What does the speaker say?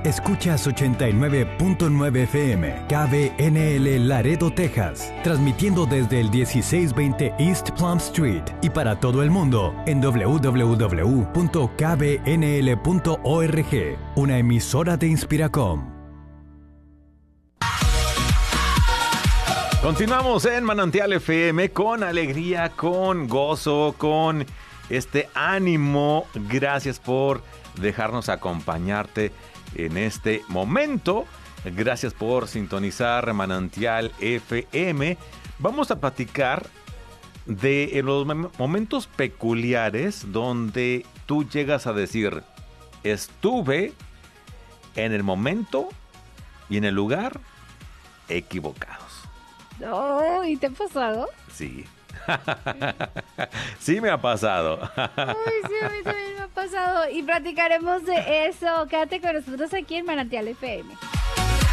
Escuchas 89.9 FM, KBNL Laredo, Texas, transmitiendo desde el 1620 East Plum Street y para todo el mundo en www.kbnl.org, una emisora de Inspiracom. Continuamos en Manantial FM con alegría, con gozo, con este ánimo. Gracias por dejarnos acompañarte en este momento. Gracias por sintonizar Manantial FM. Vamos a platicar de los momentos peculiares donde tú llegas a decir: estuve en el momento y en el lugar equivocados. Oh, ¿y te ha pasado? Sí. Sí me ha pasado. Uy, sí, a mí también me ha pasado. Y platicaremos de eso. Quédate con nosotros aquí en Manantial FM.